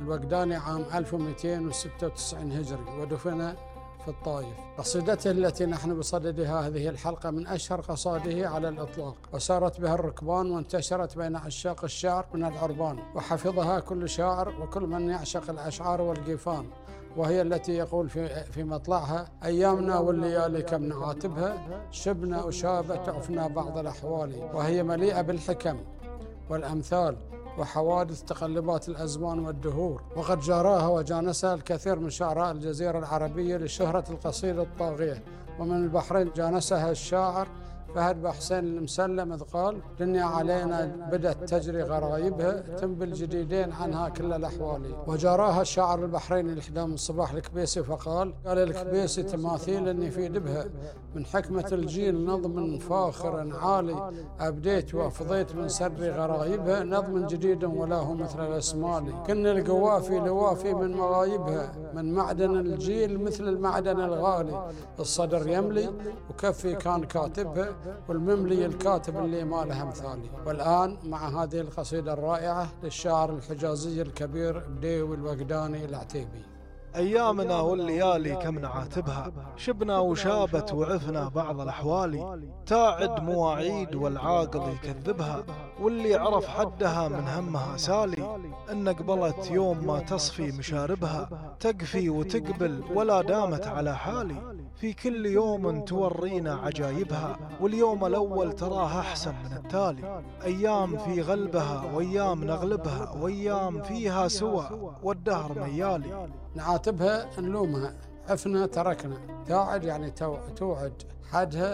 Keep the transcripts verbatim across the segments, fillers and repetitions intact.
الوجداني عام ألف ومئتين وستة وتسعين هجري، ودفن في الطائف. قصيدته التي نحن بصددها هذه الحلقة من أشهر قصائده على الإطلاق، وسارت بها الركبان وانتشرت بين عشاق الشعر من العربان، وحفظها كل شاعر وكل من يعشق الأشعار والقيفان، وهي التي يقول في, في مطلعها: أيامنا والليالي كم نعاتبها، شبنا وشابت عفنا بعض الأحوال. وهي مليئة بالحكم والأمثال وحوادث تقلبات الأزمان والدهور، وقد جاراها وجانسها الكثير من شعراء الجزيرة العربية لشهرة القصيدة الطاغية. ومن البحرين جانسها الشاعر فهد بحسين المسلم إذ قال: دنيا علينا بدت تجري غرايبها، تنبي الجديدين عنها كل الأحوال. وجاراها الشاعر البحريني الإحدام الصباح الكبيسي فقال: قال الكبيسي تماثيل إني في دبها، من حكمة الجيل نظم فاخر عالي، أبديت وأفضيت من سر غرايبها، نظم جديد ولا هو مثل الأسمال. كن القوافي لوافي من مغايبها، من معدن الجيل مثل المعدن الغالي، الصدر يملي وكفي كان كاتبها، والمملي الكاتب اللي ما له مثالي. والآن مع هذه القصيدة الرائعة للشاعر الحجازي الكبير بديوي الوجداني العتيبي. أيامنا والليالي كم نعاتبها، شبنا وشابت وعفنا بعض الأحوال، تاعد مواعيد والعاقل يكذبها، واللي عرف حدها من همها سالي، إن قبلت يوم ما تصفي مشاربها، تقفي وتقبل ولا دامت على حالي، في كل يوم تورينا عجايبها، واليوم الأول تراه أحسن من التالي، أيام في غلبها وأيام نغلبها، وأيام فيها سوى والدهر ميالي. نعاتبها نلومها، عفنا تركنا، تاعد يعني توعد، حدها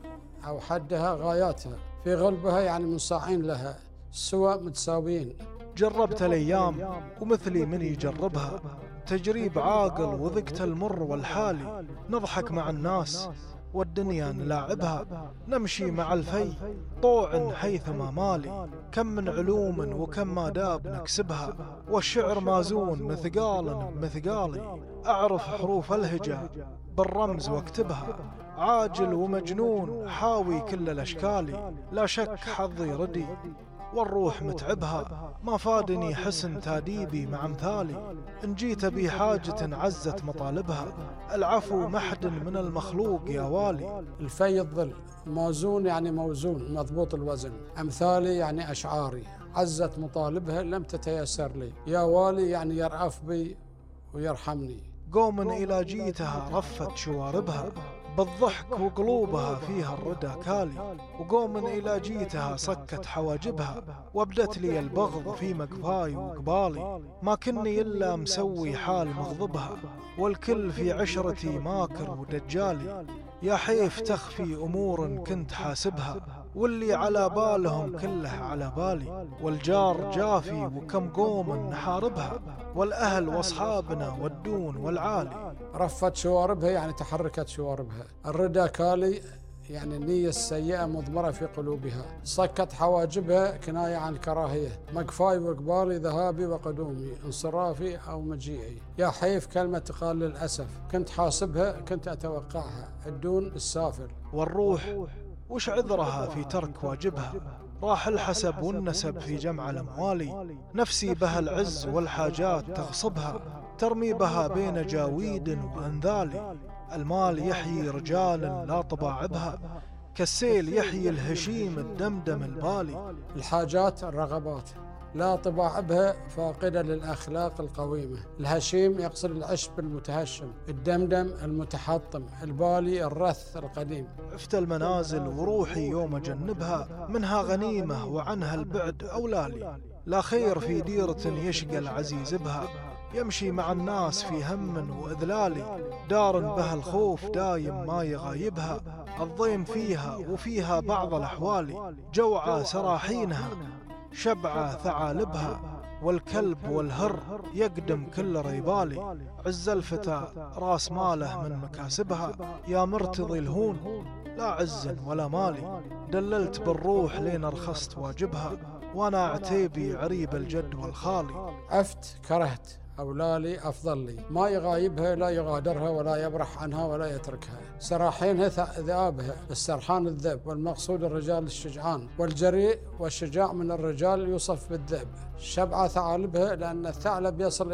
أو حدها غاياتها، في غلبها يعني منصاعين لها، سوى متساويين. جربت الأيام ومثلي من يجربها، تجريب عاقل وذقت المر والحالي، نضحك مع الناس والدنيا نلاعبها، نمشي مع الفي طوع حيثما مالي، كم من علوم وكم ماداب نكسبها، والشعر مازون مثقال بمثقالي، أعرف حروف الهجا بالرمز واكتبها، عاجل ومجنون حاوي كل الأشكال، لا شك حظي ردي والروح متعبها، ما فادني حسن تاديبي مع امثالي، إن جيت بي حاجة عزت مطالبها، العفو محد من المخلوق يا والي. الفي الظل، موزون يعني موزون مضبوط الوزن، أمثالي يعني أشعاري، عزت مطالبها لم تتيسر لي، يا والي يعني يرأف بي ويرحمني. قوم إلى جيتها رفت شواربها، بالضحك وقلوبها فيها الردى كالي، وقوم إلى جيتها صكت حواجبها، وابدت لي البغض في مقفاي وقبالي، ما كني إلا مسوي حال مغضبها، والكل في عشرتي ماكر ودجالي، يا حيف تخفي أمور كنت حاسبها، واللي على بالهم كله على بالي، والجار جافي وكم قوم نحاربها، والأهل واصحابنا والدون والعالي. رفت شواربها يعني تحركت شواربها، الردى كالي يعني النية السيئة مضمرة في قلوبها، صكت حواجبها كناية عن الكراهية، مقفاي وقبالي ذهابي وقدومي، انصرافي أو مجيئي، يا حيف كلمة تقال للأسف، كنت حاسبها كنت أتوقعها، الدون السافل. والروح وش عذرها في ترك واجبها، راح الحسب والنسب في جمع الأموال، نفسي بها العز والحاجات تغصبها، ترمي بها بين جاويد وأنذال، المال يحيي رجال لا طباع بها، كالسيل يحيي الهشيم الدمدم البالي. الحاجات الرغبات لا طباع بها، فاقدة للأخلاق القويمة. الهشيم يقصد العشب المتهشم، الدمدم المتحطم، البالي الرث القديم. عفت المنازل وروحي يوم أجنبها، منها غنيمة وعنها البعد أولالي، لا خير في ديرة يشقى العزيز بها، يمشي مع الناس في هم وإذلال، دار بها الخوف دايم ما يغايبها، الضيم فيها وفيها بعض الأحوال، جوعة سراحينها شبعة ثعالبها، والكلب والهر يقدم كل ريبالي، عز الفتى راس ماله من مكاسبها، يا مرتضي الهون لا عز ولا مالي، دللت بالروح لين رخصت واجبها، وانا عتيبي عريب الجد والخالي. عفت كرهت أولالي أفضل لي، ما يغايبها لا يغادرها ولا يبرح عنها ولا يتركها، سراحينها ذئابها، السرحان الذئب، والمقصود الرجال الشجعان، والجريء والشجاع من الرجال يوصف بالذئب، شبعة ثعالبها لأن الثعلب يصل